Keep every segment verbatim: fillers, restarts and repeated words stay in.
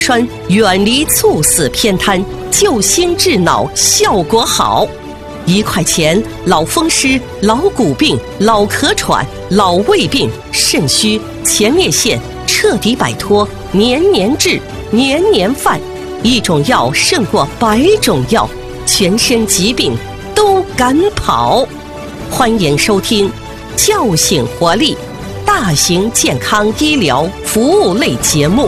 川远离猝死偏瘫，救心治脑效果好。一块钱老风湿、老骨病、老咳喘、老胃病、肾虚、前列腺彻底摆脱年年治、年年犯，一种药胜过百种药，全身疾病都赶跑。欢迎收听叫醒活力大型健康医疗服务类节目。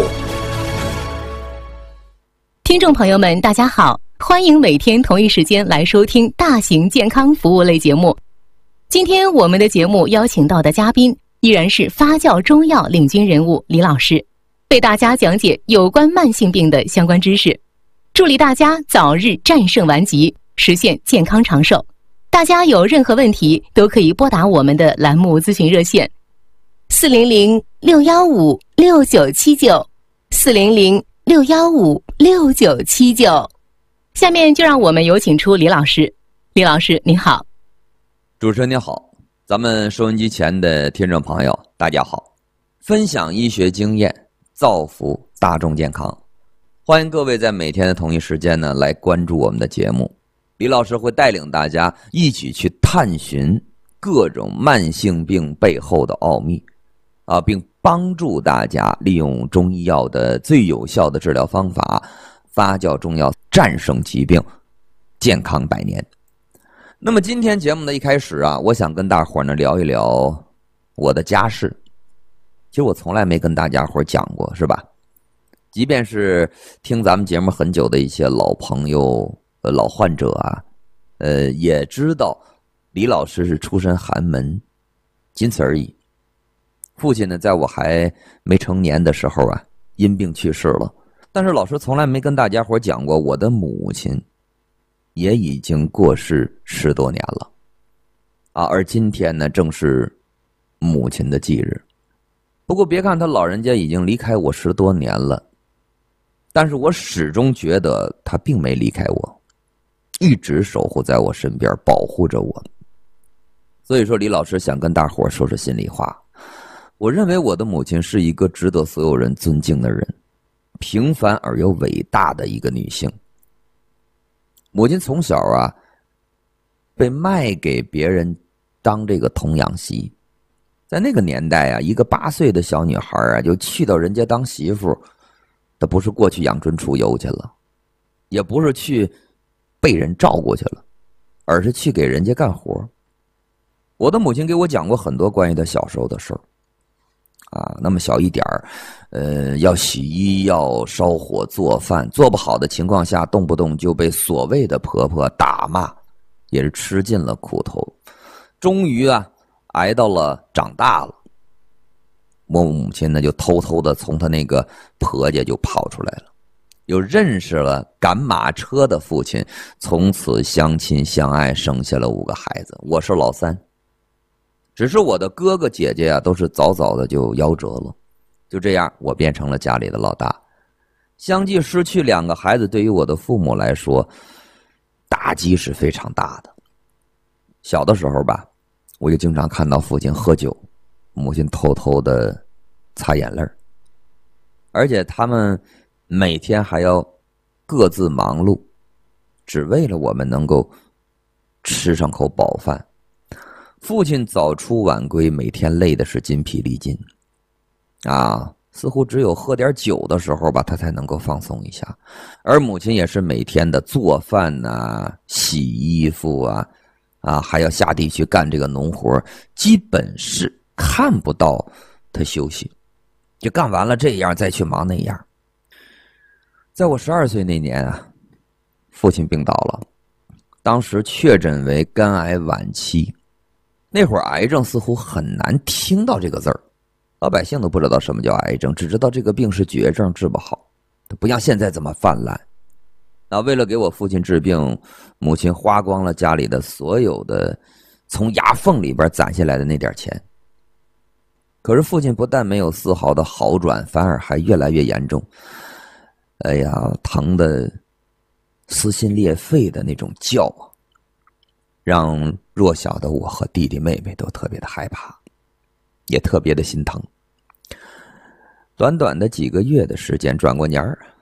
听众朋友们大家好，欢迎每天同一时间来收听大型健康服务类节目。今天我们的节目邀请到的嘉宾依然是发酵中药领军人物李老师，为大家讲解有关慢性病的相关知识，助力大家早日战胜顽疾，实现健康长寿。大家有任何问题都可以拨打我们的栏目咨询热线四零零六一五六九七九 四零零六一五六九七九。下面就让我们有请出李老师。李老师您好。 主持人您好，咱们收音机前的听众朋友大家好，分享医学经验，造福大众健康，欢迎各位在每天的同一时间呢来关注我们的节目。李老师会带领大家一起去探寻各种慢性病背后的奥秘啊，并帮助大家利用中医药的最有效的治疗方法，发酵中药战胜疾病，健康百年。那么今天节目的一开始啊，我想跟大伙儿呢聊一聊我的家事。其实我从来没跟大家伙儿讲过，是吧？即便是听咱们节目很久的一些老朋友、呃老患者啊，呃也知道李老师是出身寒门，仅此而已。父亲呢，在我还没成年的时候啊，因病去世了。但是老师从来没跟大家伙讲过，我的母亲也已经过世十多年了啊。而今天呢，正是母亲的忌日。不过别看他老人家已经离开我十多年了，但是我始终觉得他并没离开我，一直守护在我身边，保护着我。所以说李老师想跟大伙说说心里话，我认为我的母亲是一个值得所有人尊敬的人，平凡而又伟大的一个女性。母亲从小啊被卖给别人当这个童养媳，在那个年代啊，一个八岁的小女孩啊就去到人家当媳妇，她不是过去养尊处优去了，也不是去被人照顾去了，而是去给人家干活。我的母亲给我讲过很多关于她小时候的事儿啊，那么小一点儿，呃，要洗衣，要烧火做饭，做不好的情况下，动不动就被所谓的婆婆打骂，也是吃尽了苦头。终于啊，挨到了长大了，我母亲呢就偷偷的从她那个婆家就跑出来了，又认识了赶马车的父亲，从此相亲相爱，生下了五个孩子。我是老三。只是我的哥哥姐姐啊，都是早早的就夭折了，就这样我变成了家里的老大。相继失去两个孩子，对于我的父母来说，打击是非常大的。小的时候吧，我就经常看到父亲喝酒，母亲偷偷的擦眼泪，而且他们每天还要各自忙碌，只为了我们能够吃上口饱饭。父亲早出晚归，每天累的是筋疲力尽啊，似乎只有喝点酒的时候吧，他才能够放松一下。而母亲也是每天的做饭啊、洗衣服啊啊，还要下地去干这个农活，基本是看不到他休息，就干完了这样再去忙那样。在我十二岁那年啊，父亲病倒了，当时确诊为肝癌晚期。那会儿癌症似乎很难听到这个字儿，老百姓都不知道什么叫癌症，只知道这个病是绝症，治不好，不像现在这么泛滥。那为了给我父亲治病，母亲花光了家里的所有的从牙缝里边攒下来的那点钱。可是父亲不但没有丝毫的好转，反而还越来越严重。哎呀，疼得撕心裂肺的那种叫啊，让弱小的我和弟弟妹妹都特别的害怕，也特别的心疼。短短的几个月的时间，转过年儿，